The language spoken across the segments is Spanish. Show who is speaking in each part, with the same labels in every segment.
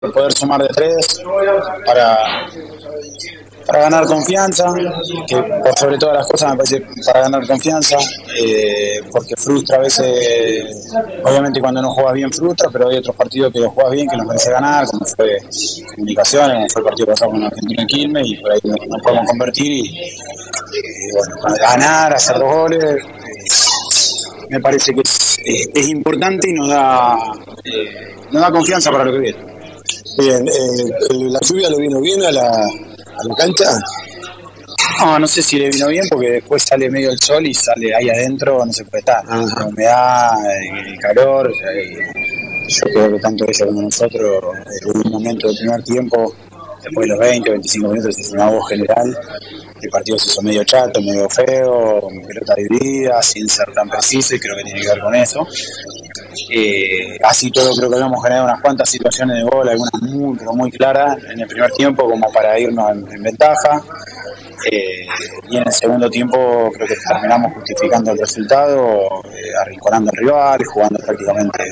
Speaker 1: poder sumar de 3 para, para ganar confianza, que por sobre todas las cosas me parece para ganar confianza, porque frustra a veces, obviamente cuando no juegas bien frustra, pero hay otros partidos que los juegas bien que los merece ganar, como fue Comunicaciones, como fue el partido pasado con Argentina en Quilmes, y por ahí nos podemos convertir y bueno, para ganar, hacer 2 goles, me parece que es importante y nos da confianza para lo que viene.
Speaker 2: Bien, ¿la lluvia le vino bien a la cancha?
Speaker 1: No sé si le vino bien porque después sale medio el sol y sale ahí adentro, no se puede estar. La humedad, el calor, yo creo que tanto ella como nosotros, en un momento del primer tiempo, después de los 20, 25 minutos, se hizo una voz general. El partido se hizo medio chato, medio feo, con pelota dividida, sin ser tan preciso, y creo que tiene que ver con eso. Así todo creo que habíamos generado unas cuantas situaciones de gol, algunas muy, pero muy claras en el primer tiempo como para irnos en ventaja, y en el segundo tiempo creo que terminamos justificando el resultado, arrinconando al rival, jugando prácticamente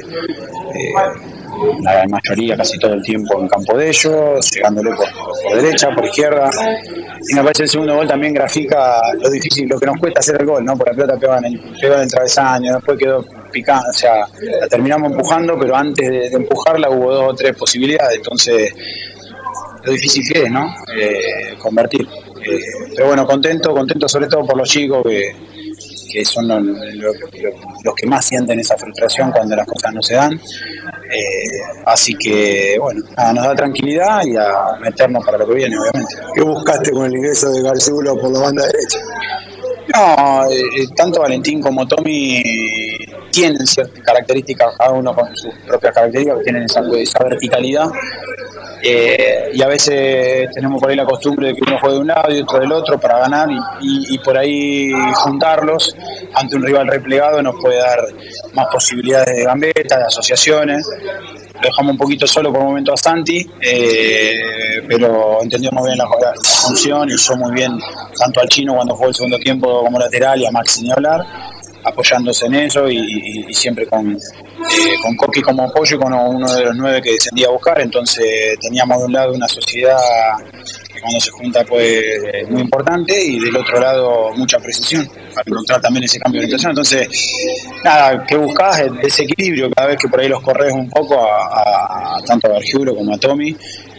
Speaker 1: la mayoría, casi todo el tiempo en campo de ellos, llegándole por derecha, por izquierda. Y me parece el segundo gol también grafica lo difícil, lo que nos cuesta hacer el gol, ¿no? Porque la pelota pegó en el travesaño, después quedó picando, o sea, la terminamos empujando, pero antes de empujarla hubo 2 o 3 posibilidades, entonces lo difícil que es, ¿no? Convertir. Pero bueno, contento sobre todo por los chicos que son los que más sienten esa frustración cuando las cosas no se dan. Así que, bueno, nos da tranquilidad y a meternos para lo que viene, obviamente.
Speaker 2: ¿Qué buscaste con el ingreso de Garciulo por la banda derecha?
Speaker 1: No, tanto Valentín como Tommy tienen ciertas características, cada uno con sus propias características, tienen esa verticalidad. Y a veces tenemos por ahí la costumbre de que uno juegue de un lado y otro del otro para ganar, y por ahí juntarlos ante un rival replegado nos puede dar más posibilidades de gambeta, de asociaciones. Lo dejamos un poquito solo por un momento a Santi, pero entendimos bien la función y usó muy bien tanto al Chino cuando jugó el segundo tiempo como lateral, y a Maxi ni hablar, apoyándose en eso y siempre con Coqui como apoyo y con uno de los 9 que descendía a buscar. Entonces teníamos de un lado una sociedad que cuando se junta pues muy importante, y del otro lado mucha precisión para encontrar también ese cambio de orientación. Entonces nada, que buscás es desequilibrio cada vez que por ahí los corres un poco tanto a Gargiulo como a Tommy,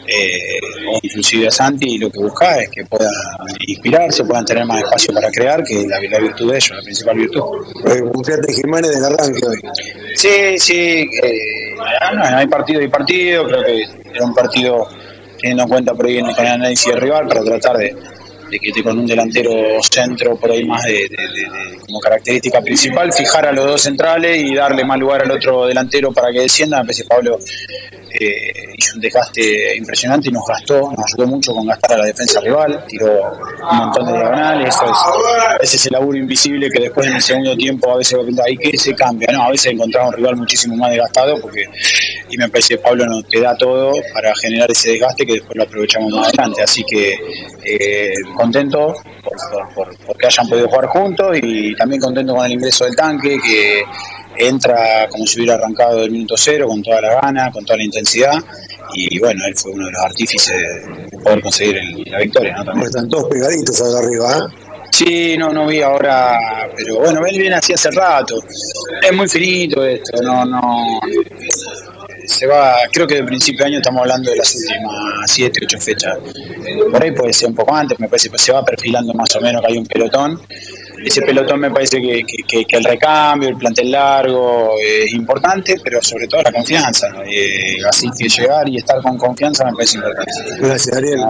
Speaker 1: o inclusive a Santi, y lo que buscás es que puedan inspirarse, puedan tener más espacio para crear, que es la virtud de ellos, la principal virtud.
Speaker 2: Confiate Jiménez del arranque hoy.
Speaker 1: Sí, no, hay partido y partido, creo que era un partido teniendo en cuenta por ahí con el análisis del rival, para tratar de que con un delantero centro por ahí más de como característica principal, fijar a los 2 centrales y darle más lugar al otro delantero para que descienda. Me parece que Pablo hizo un desgaste impresionante y nos ayudó mucho con gastar a la defensa rival, tiró un montón de diagonales. Ese es el laburo invisible que después en el segundo tiempo a veces ahí que se cambia, ¿no? A veces encontramos un rival muchísimo más desgastado, y me parece que Pablo nos te da todo para generar ese desgaste que después lo aprovechamos más adelante. Así que contento porque hayan podido jugar juntos, y también contento con el ingreso del Tanque, que entra como si hubiera arrancado del minuto 0, con toda la gana, con toda la intensidad, y bueno, él fue uno de los artífices de poder conseguir la victoria, ¿no? También.
Speaker 2: Están todos pegaditos acá arriba, ¿eh?
Speaker 1: Sí, no vi ahora, pero bueno, él viene así hace rato. Es muy finito esto, no se va, creo que de principio de año estamos hablando de las últimas 7, 8 fechas. Por ahí puede ser un poco antes, me parece que se va perfilando más o menos que hay un pelotón. Ese pelotón me parece que el recambio, el plantel largo es importante, pero sobre todo la confianza. Así que llegar y estar con confianza me parece importante.
Speaker 2: Gracias, Ariel.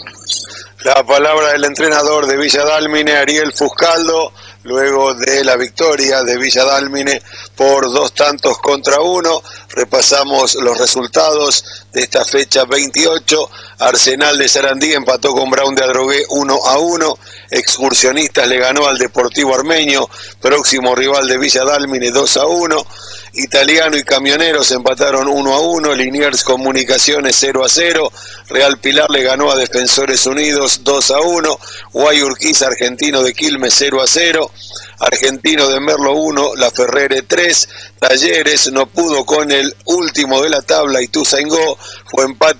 Speaker 2: La palabra del entrenador de Villa Dálmine, Ariel Fuscaldo, luego de la victoria de Villa Dálmine por 2-1. Repasamos los resultados de esta fecha 28. Arsenal de Sarandí empató con Brown de Adrogué 1-1. Excursionistas le ganó al Deportivo Armenio, próximo rival de Villa Dálmine, 2-1. Italiano y Camioneros empataron 1-1, Liniers Comunicaciones 0-0, Real Pilar le ganó a Defensores Unidos 2-1, Guayurquiza Argentino de Quilmes 0-0, Argentino de Merlo 1, La Ferrere 3, Talleres no pudo con el último de la tabla, Ituzaingó, fue empate